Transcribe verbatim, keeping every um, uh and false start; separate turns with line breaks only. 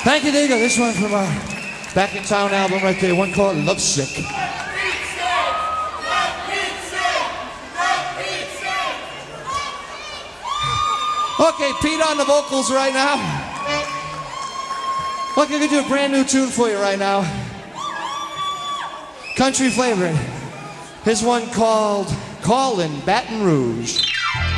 Thank you, there you go. This one from our Back in Town album right there, one called Lovesick. Okay, Pete on the vocals right now. Look, I'm gonna do a brand new tune for you right now. Country flavoring. Here's one called Callin' Baton Rouge.